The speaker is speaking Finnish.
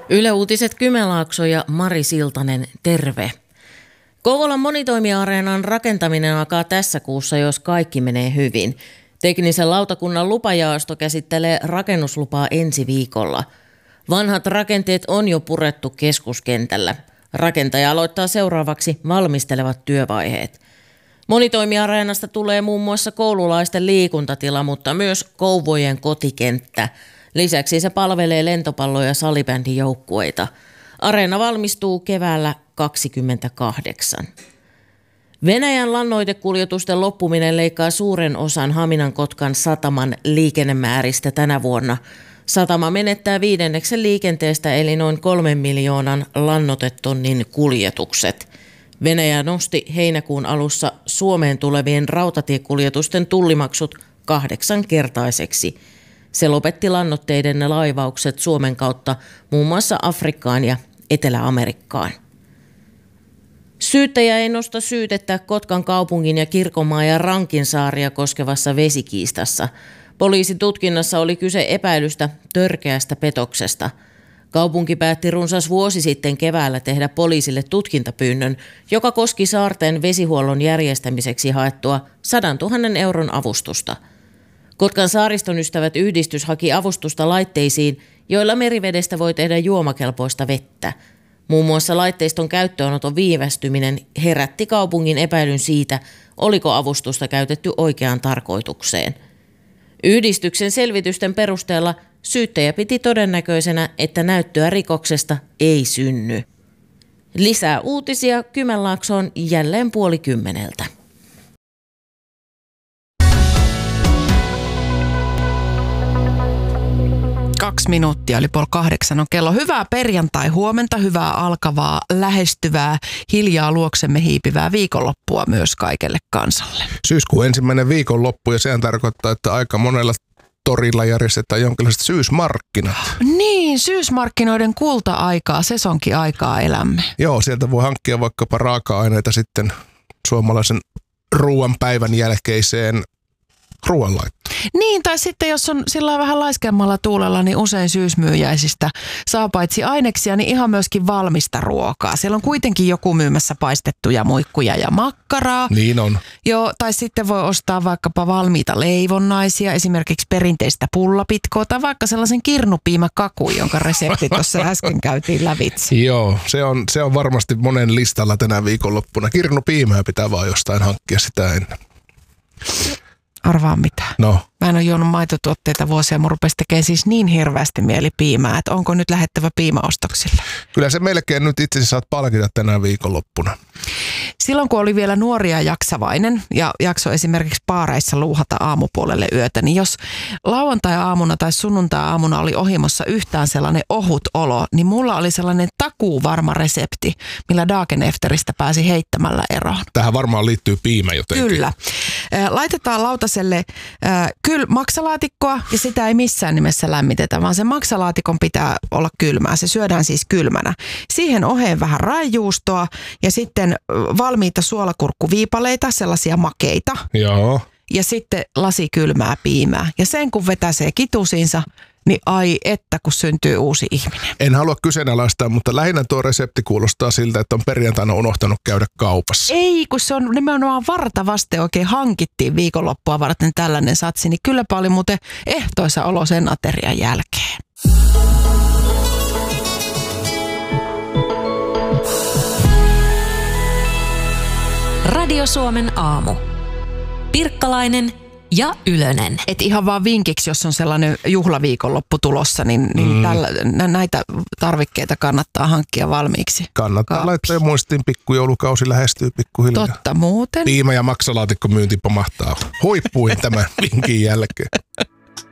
Yle Uutiset Kymenlaakso ja Mari Siltanen, terve. Kouvolan monitoimiareenan rakentaminen alkaa tässä kuussa, jos kaikki menee hyvin. Teknisen lautakunnan lupajaosto käsittelee rakennuslupaa ensi viikolla. Vanhat rakenteet on jo purettu keskuskentällä. Rakentaja aloittaa seuraavaksi valmistelevat työvaiheet. Monitoimiareenasta tulee muun muassa koululaisten liikuntatila, mutta myös Kouvojen kotikenttä. Lisäksi se palvelee lentopallo- ja salibändijoukkueita. Areena valmistuu keväällä 2028. Venäjän lannoitekuljetusten loppuminen leikkaa suuren osan Haminan-Kotkan sataman liikennemääristä tänä vuonna. Satama menettää 5% liikenteestä eli noin 3 miljoonan lannoitetonnin kuljetukset. Venäjä nosti heinäkuun alussa Suomeen tulevien rautatiekuljetusten tullimaksut 8-kertaiseksi. Se lopetti lannoitteiden laivaukset Suomen kautta muun muassa Afrikkaan ja Etelä-Amerikkaan. Syyttäjä ei nosta syytettä Kotkan kaupungin ja Kirkonmaan ja Rankinsaaria koskevassa vesikiistassa. Poliisin tutkinnassa oli kyse epäilystä törkeästä petoksesta. Kaupunki päätti runsas vuosi sitten keväällä tehdä poliisille tutkintapyynnön, joka koski saarten vesihuollon järjestämiseksi haettua 100 000 euron avustusta. Kotkan saariston ystävät yhdistys haki avustusta laitteisiin, joilla merivedestä voi tehdä juomakelpoista vettä. Muun muassa laitteiston käyttöönoton viivästyminen herätti kaupungin epäilyn siitä, oliko avustusta käytetty oikeaan tarkoitukseen. Yhdistyksen selvitysten perusteella syyttäjä piti todennäköisenä, että näyttöä rikoksesta ei synny. Lisää uutisia Kymenlaaksoon jälleen 9:30. 2 minuuttia yli 7:30 on kello. Hyvää perjantai-huomenta, hyvää alkavaa, lähestyvää, hiljaa luoksemme hiipivää viikonloppua myös kaikelle kansalle. Syyskuun ensimmäinen viikonloppu ja sehän tarkoittaa, että aika monella torilla järjestetään jonkinlaiset syysmarkkinat. Niin, syysmarkkinoiden kulta-aikaa, sesonki-aikaa elämme. Joo, sieltä voi hankkia vaikkapa raaka-aineita sitten suomalaisen ruoan päivän jälkeiseen ruoanlaittoon. Niin, tai sitten jos on sillä vähän laiskemmalla tuulella, niin usein syysmyyjäisistä saa paitsi aineksia, niin ihan myöskin valmista ruokaa. Siellä on kuitenkin joku myymässä paistettuja muikkuja ja makkaraa. Niin on. Joo, tai sitten voi ostaa vaikkapa valmiita leivonnaisia, esimerkiksi perinteistä pullapitkoa tai vaikka sellaisen kirnupiimäkakun, jonka resepti tuossa äsken käytiin lävitse. Joo, se on varmasti monen listalla tänä viikonloppuna. Kirnupiimää pitää vaan jostain hankkia sitä ennen. Arvaa mitä. No. Mä en ole juonut maitotuotteita vuosia, mun rupesi tekemään siis niin hirveästi mieli piimää, että onko nyt lähettävä piimaostoksille? Kyllä se melkein nyt itse asiassa saat palkita tänään viikonloppuna. Silloin kun oli vielä nuori ja jaksavainen ja jakso esimerkiksi baareissa luuhata aamupuolelle yötä, niin jos lauantai-aamuna tai sunnuntai-aamuna oli ohimossa yhtään sellainen ohut olo, niin mulla oli sellainen takuuvarma resepti, millä Dagenefteristä pääsi heittämällä eroon. Tähän varmaan liittyy piimä jotenkin. Kyllä. Laitetaan lautaselle maksalaatikkoa ja sitä ei missään nimessä lämmitetä, vaan sen maksalaatikon pitää olla kylmää. Se syödään siis kylmänä. Siihen oheen vähän raijuustoa ja sitten valmiita suolakurkkuviipaleita, sellaisia makeita. Joo. Ja sitten lasi kylmää piimää. Ja sen kun vetäsee kitusiinsa, niin ai että kun syntyy uusi ihminen. En halua kyseenalaistaa, mutta lähinnä tuo resepti kuulostaa siltä, että on perjantaina unohtanut käydä kaupassa. Ei, kun se on nimenomaan vartavasten oikein hankittiin viikonloppua varten tällainen satsi, niin kylläpä oli muuten ehtoisa olo sen aterian jälkeen. Radio Suomen aamu. Pirkkalainen ja Ylönen. Et ihan vaan vinkiksi, jos on sellainen juhlaviikonloppu tulossa, niin näitä tarvikkeita kannattaa hankkia valmiiksi. Kannattaa laittaa muistiin, pikkujoulukausi lähestyy pikkuhiljaa. Totta muuten. Piima- ja maksalaatikko myynti pamahtaa huippuihin tämän vinkin jälkeen.